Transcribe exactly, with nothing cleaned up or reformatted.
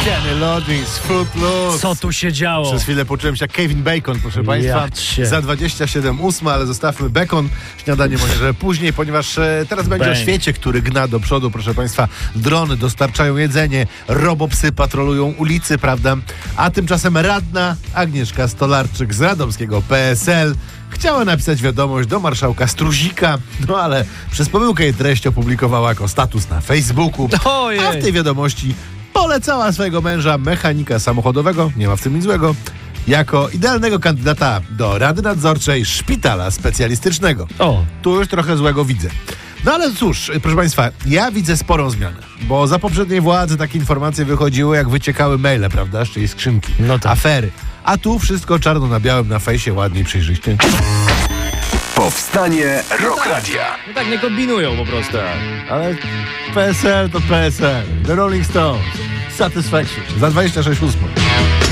Kenny Loggins, Footloose. Co tu się działo? Przez chwilę poczułem się jak Kevin Bacon, proszę Państwa. Ja Za dwadzieścia siedem ósma, ale zostawmy Bacon. Śniadanie może później, ponieważ e, teraz będzie Bang. o świecie, który gna do przodu, proszę Państwa. Drony dostarczają jedzenie, robopsy patrolują ulicy, prawda? A tymczasem radna Agnieszka Stolarczyk z radomskiego P S L chciała napisać wiadomość do marszałka Struzika, no ale przez pomyłkę jej treść opublikowała jako status na Facebooku. Ojej. A w tej wiadomości polecała swojego męża, mechanika samochodowego, nie ma w tym nic złego, jako idealnego kandydata do Rady Nadzorczej Szpitala Specjalistycznego. O. Tu już trochę złego widzę. No ale cóż, proszę Państwa, ja widzę sporą zmianę, bo za poprzedniej władzy takie informacje wychodziły, jak wyciekały maile, prawda, z czyjej skrzynki, No tak. afery. A tu wszystko czarno na białym na fejsie, ładnie i przejrzyście. Powstanie Rock Radia. No tak nie kombinują po prostu. Ale P S L to P S L. The Rolling Stones. Satisfaction. Za dwadzieścia sześć ósma.